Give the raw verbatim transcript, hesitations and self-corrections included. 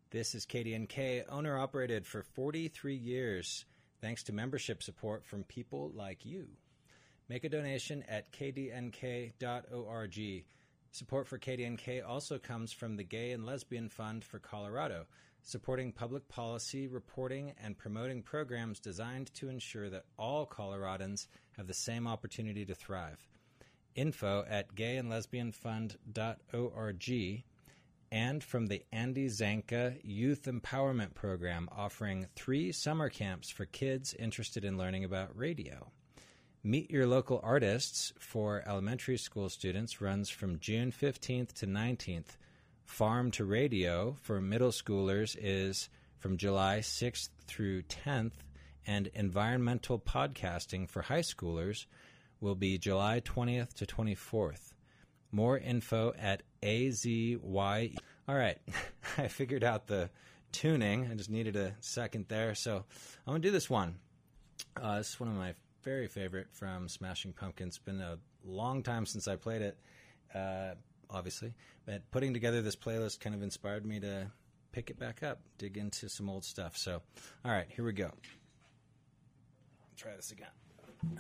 This is K D N K, owner-operated for forty-three years, thanks to membership support from people like you. Make a donation at k d n k dot org. Support for K D N K also comes from the Gay and Lesbian Fund for Colorado, supporting public policy, reporting, and promoting programs designed to ensure that all Coloradans have the same opportunity to thrive. Info at gay and lesbian fund dot org, and from the Andy Zanka Youth Empowerment Program, offering three summer camps for kids interested in learning about radio. Meet Your Local Artists for elementary school students runs from June fifteenth to nineteenth. Farm to Radio for middle schoolers is from July sixth through tenth, and Environmental Podcasting for high schoolers will be July twentieth to twenty-fourth. More info at A Z Y. All right, I figured out the tuning. I just needed a second there, so I'm going to do this one. Uh, this is one of my very favorite from Smashing Pumpkins. It's been a long time since I played it, uh, obviously. But putting together this playlist kind of inspired me to pick it back up, dig into some old stuff. So, all right, here we go. Try this again.